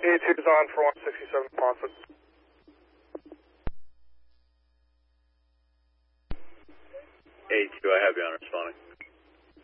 A2 is on for 167 Ponset. A2, I have you on responding.